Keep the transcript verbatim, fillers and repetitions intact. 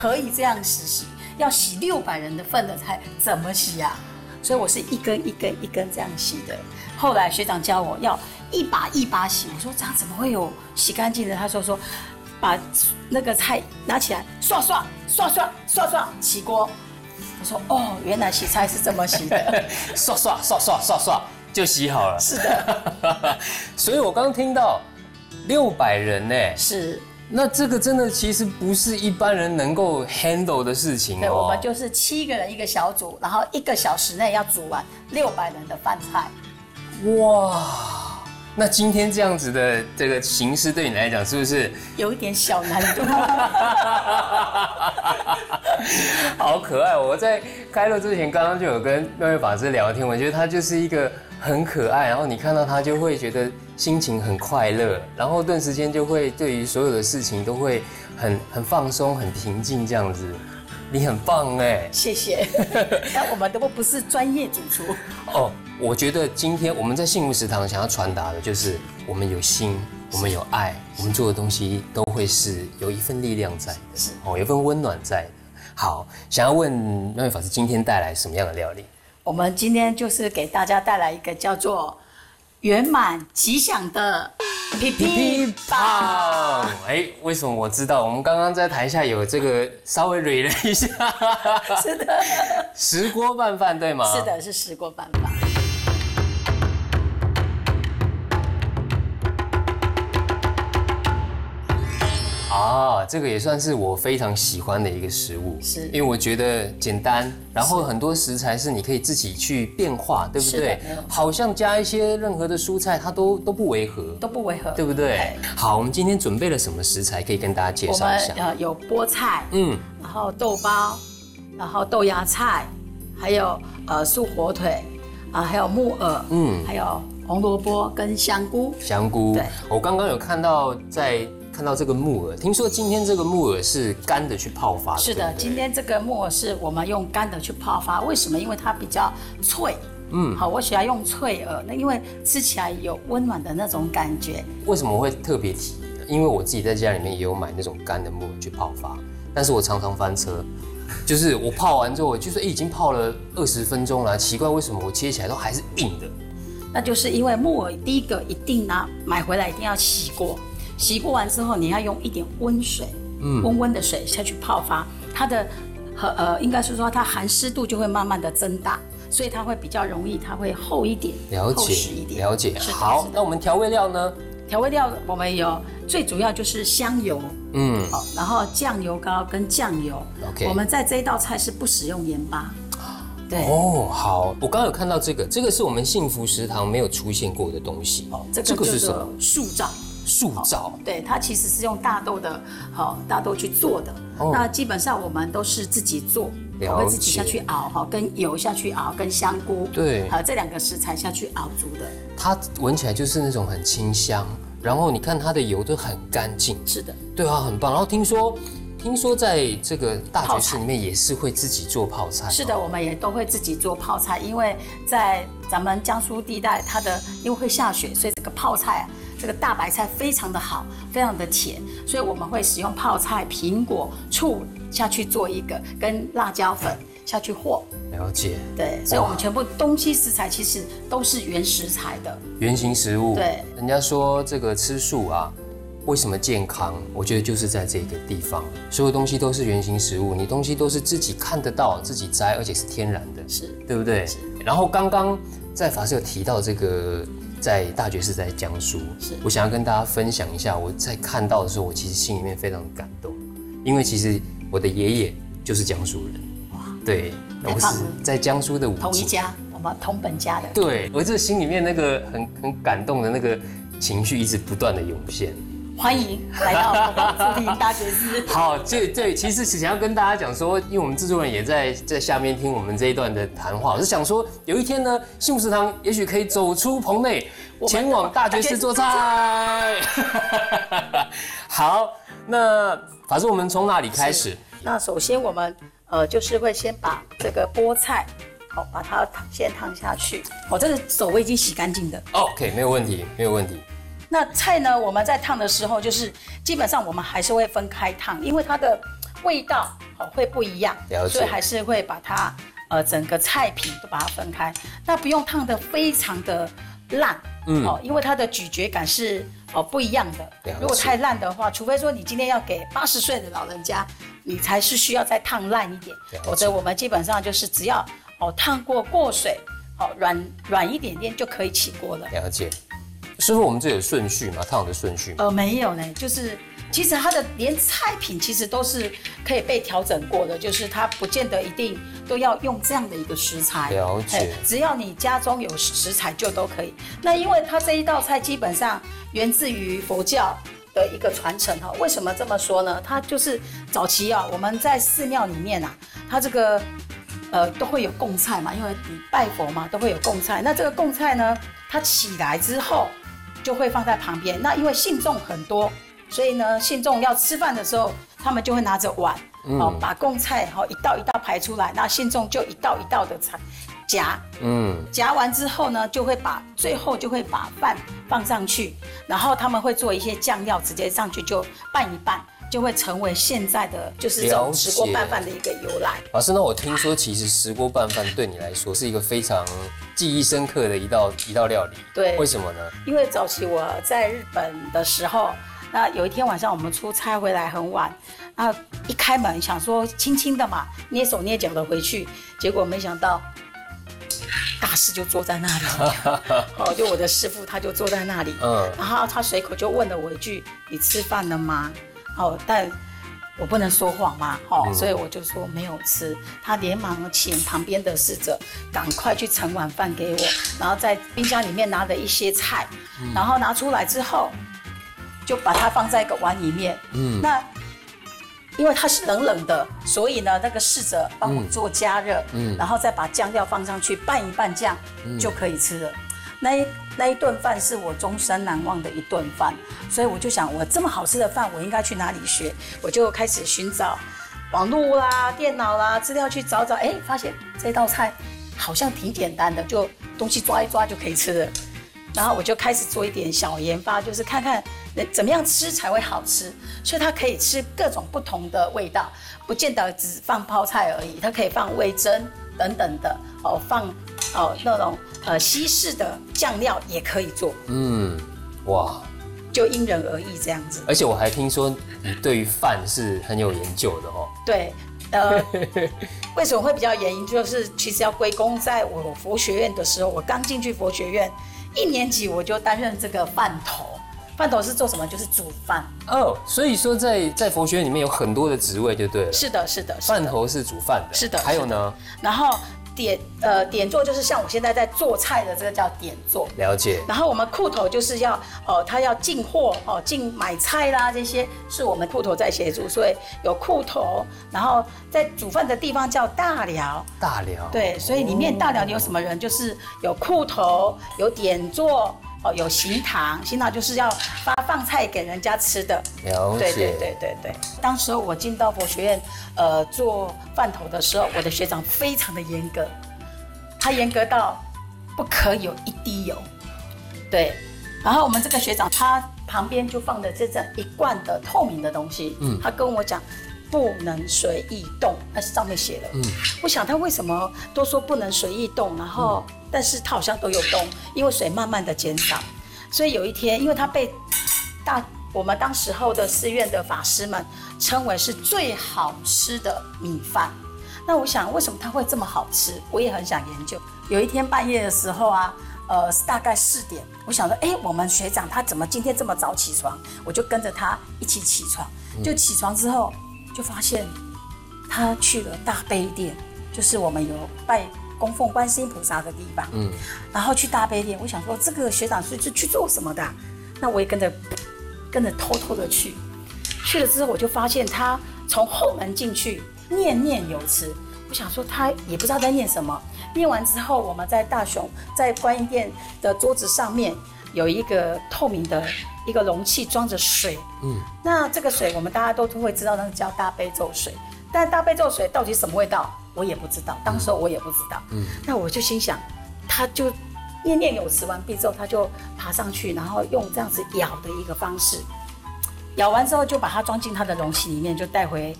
可以这样实习，要洗六百人的份的菜怎么洗啊？所以我是一根一根一根这样洗的。后来学长教我要一把一把洗，我说这样怎么会有洗干净的？他说说把那个菜拿起来刷刷刷刷刷刷起锅。我说哦，原来洗菜是这么洗的， 刷刷刷刷刷刷就洗好了。 是的， 所以我刚听到六百人呢， 是。 那这个真的其实不是一般人能够 handle 的事情哦。 对，我们就是七个人一个小组，然后一个小时内要煮完六百人的饭菜。 哇，那今天这样子的这个形式对你来讲是不是有一点小难度？ 好可爱！我在开录之前刚刚就有跟妙慧法师聊天，我觉得他就是一个很可爱，然后你看到他就会觉得心情很快乐，然后顿时间就会对于所有的事情都会很很放松、很平静这样子。你很棒哎， 谢谢。但我们都不是专业主厨哦。我觉得今天我们在幸福食堂想要传达的就是，我们有心，我们有爱，我们做的东西都会是有一份力量在的， 是哦，有一份温暖在的。好，想要问妙慧法师今天带来什么样的料理？ 我们今天就是给大家带来一个叫做圆满吉祥的皮皮棒。 哎，为什么我知道？我们刚刚在台下有这个稍微蕊了一下， 是的， 石锅拌饭对吗？ 是的，是石锅拌饭。 啊，这个也算是我非常喜欢的一个食物， 是因为我觉得简单，然后很多食材是你可以自己去变化，对不对？好像加一些任何的蔬菜，它都都不违和， 都不违和， 对不对？好，我们今天准备了什么食材可以跟大家介绍一下？ 我们呃有菠菜， 嗯， 然后豆包，然后豆芽菜，还有呃素火腿，啊还有木耳，嗯，还有红萝卜跟香菇。 香菇， 对， 我刚刚有看到在。看到这个木耳，听说今天这个木耳是干的去泡发的。 是的，今天这个木耳是我们用干的去泡发，为什么？因为它比较脆。嗯，好，我喜欢用脆耳，那因为吃起来有温暖的那种感觉。 为什么我会特别提？因为我自己在家里面也有买那种干的木耳去泡发，但是我常常翻车，就是我泡完之后，我就说、欸、已经泡了二十分钟了，奇怪为什么我切起来都还是硬的？ 那就是因为木耳第一个一定拿买回来一定要洗过。洗过完之后，你要用一点温水，嗯，温温的水下去泡发，它的呃，应该是说它含湿度就会慢慢的增大，所以它会比较容易，它会厚一点， 了解， 厚实一点， 了解。好，那我们调味料呢？ 调味料我们有最主要就是香油，嗯，好，然后酱油膏跟酱油。OK， 我们在这一道菜是不使用盐巴。对哦，好，我刚刚有看到这个，这个是我们幸福食堂没有出现过的东西。哦， 这个这个是什么？素枣。 素枣， 对，它其实是用大豆的，好大豆去做的。哦、那基本上我们都是自己做，我会自己下去熬，哈，跟油下去熬，跟香菇， 对， 啊这两个食材下去熬煮的。 它闻起来就是那种很清香，然后你看它的油都很干净。 是的， 对啊，很棒。然后听说，听说在这个大觉寺里面也是会自己做泡菜。 是的，我们也都会自己做泡菜，因为在咱们江苏地带，它的因为会下雪，所以这个泡菜啊。这个大白菜非常的好，非常的甜，所以我们会使用泡菜、苹果、醋下去做一个，跟辣椒粉下去和。 了解。 对，所以我们全部东西食材其实都是原食材的原型食物。 对， 人家说这个吃素啊，为什么健康？我觉得就是在这个地方，所有东西都是原型食物，你东西都是自己看得到、自己摘，而且是天然的， 是， 对不对？是。然后刚刚在法师有提到这个。在大觉寺，在江苏，是我想要跟大家分享一下，我在看到的时候，我其实心里面非常感动，因为其实我的爷爷就是江苏人，哇，对，我是在江苏的武警， 同一家，我们同本家的， 对，我这心里面那个很很感动的那个情绪一直不断的涌现。 欢迎来到我们竹林大觉寺。 好，这对，其实想要跟大家讲说，因为我们制作人也在在下面听我们这一段的谈话，我是想说，有一天呢，幸福食堂也许可以走出棚内，前往大觉寺做菜。好，那法师，我们从哪里开始？ 那首先我们呃就是会先把这个菠菜，好，把它先烫下去。我这个手我已经洗干净的。 OK， 没有问题，没有问题。 那菜呢？我们在烫的时候，就是基本上我们还是会分开烫，因为它的味道哦会不一样， 了解所以还是会把它呃整个菜品都把它分开。那不用烫得非常的烂，嗯哦，因为它的咀嚼感是哦不一样的。如果太烂的话，除非说你今天要给八十岁的老人家，你才是需要再烫烂一点，否则我们基本上就是只要哦烫过过水，哦软软一点点就可以起锅了。 了解。师傅，我们这有顺序吗？烫的顺序吗？ 呃，没有呢，就是其实它的连菜品其实都是可以被调整过的，就是它不见得一定都要用这样的一个食材。 了解， 只要你家中有食材就都可以。那因为它这一道菜基本上源自于佛教的一个传承哈。为什么这么说呢？它就是早期啊，我们在寺庙里面啊，它这个呃都会有供菜嘛，因为你拜佛嘛，都会有供菜。那这个供菜呢，它起来之后就会放在旁边。那因为信众很多，所以呢，信众要吃饭的时候，他们就会拿着碗，嗯、哦，把供菜哈、哦、一道一道排出来，那信众就一道一道的夹，嗯，夹完之后呢，就会把最后就会把饭放上去，然后他们会做一些酱料，直接上去就拌一拌。就会成为现在的就是这种石锅拌饭的一个由来。 老师，那我听说其实石锅拌饭对你来说是一个非常记忆深刻的一道一道料理。 对， 为什么呢？ 因为早期我在日本的时候，那有一天晚上我们出差回来很晚，那一开门想说轻轻的嘛，捏手捏脚的回去，结果没想到大师就坐在那里，哦，就我的师傅他就坐在那里，嗯，然后他随口就问了我一句：“你吃饭了吗？”哦，但我不能说谎嘛，哦，嗯、所以我就说没有吃。他连忙请旁边的侍者赶快去盛碗饭给我，然后在冰箱里面拿了一些菜，嗯、然后拿出来之后，就把它放在一个碗里面。嗯，那因为它是冷冷的，所以呢，那个侍者帮我做加热，嗯，然后再把酱料放上去拌一拌酱，嗯、就可以吃了。那一那一顿饭是我终身难忘的一顿饭，所以我就想，我这么好吃的饭，我应该去哪里学？我就开始寻找网络啦、电脑啦、资料去找找，哎，发现这道菜好像挺简单的，就东西抓一抓就可以吃了。然后我就开始做一点小研发，就是看看怎么样吃才会好吃，所以它可以吃各种不同的味道，不见得只放泡菜而已，它可以放味噌等等的哦，放哦那种。呃，西式的酱料也可以做，嗯，哇，就因人而异这样子。 而且我还听说你对于饭是很有研究的哦。 对，呃，为什么会比较研究？就是其实要归功在我佛学院的时候，我刚进去佛学院一年级，我就担任这个饭头。饭头是做什么？就是煮饭。 哦，所以说在在佛学院里面有很多的职位，就对了。 是的，是的。 饭头是煮饭的。 是的。 还有呢？ 然后。点呃点座就是像我现在在做菜的这个叫点座， 了解。 然后我们库头就是要哦，他要进货哦，进买菜啦这些是我们库头在协助，所以有库头，然后在煮饭的地方叫大寮。 大寮。对， 所以里面大寮有什么人？就是有库头，有点座。哦，有行堂，行堂就是要发放菜给人家吃的。 了解。 对对对对对。当时我进到佛学院，呃，做饭头的时候，我的学长非常的严格，他严格到不可有一滴油。对。然后我们这个学长，他旁边就放的这种一罐的透明的东西，嗯，他跟我讲。不能随意动，那是上面写的。嗯，我想他为什么都说不能随意动，然后、嗯、但是他好像都有动，因为水慢慢的减少，所以有一天，因为他被大我们当时候的寺院的法师们称为是最好吃的米饭。那我想为什么它会这么好吃？我也很想研究。有一天半夜的时候啊，呃，大概四点，我想说，哎，我们学长他怎么今天这么早起床？我就跟着他一起起床，就起床之后。就发现他去了大悲殿，就是我们有拜供奉观世音菩萨的地方。嗯，然后去大悲殿，我想说这个学长是是去做什么的、啊？那我也跟着跟着偷偷的去。去了之后，我就发现他从后门进去，念念有词。我想说他也不知道在念什么。念完之后，我们在大雄在观音殿的桌子上面有一个透明的。一个容器装着水，嗯，那这个水我们大家都会知道，那个叫大悲咒水。但大悲咒水到底什么味道，我也不知道，当时我也不知道。嗯，那我就心想，他就念念有词完毕之后，他就爬上去，然后用这样子舀的一个方式，舀完之后就把它装进他的容器里面，就带回